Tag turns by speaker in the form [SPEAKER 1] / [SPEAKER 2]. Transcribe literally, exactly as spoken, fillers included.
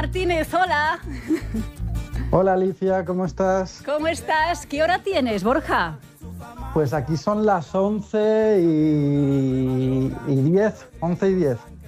[SPEAKER 1] Martínez, hola.
[SPEAKER 2] Hola Alicia, ¿cómo estás?
[SPEAKER 1] ¿Cómo estás? ¿Qué hora tienes, Borja?
[SPEAKER 2] Pues aquí son las once y diez, once y diez.